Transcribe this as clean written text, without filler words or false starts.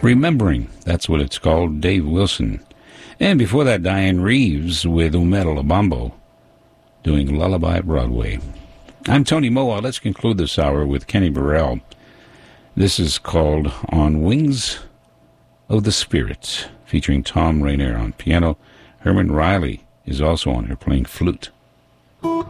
Remembering, that's what it's called, Dave Wilson. And before that, Diane Reeves with Umelo Lobambo doing Lullaby Broadway. I'm Tony Moa. Let's conclude this hour with Kenny Burrell. This is called On Wings of the Spirit, featuring Tom Rainer on piano. Herman Riley is also on here playing flute.